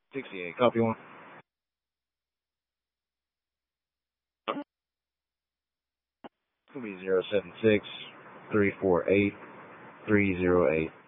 68, copy one. It's going to be 076 348 308.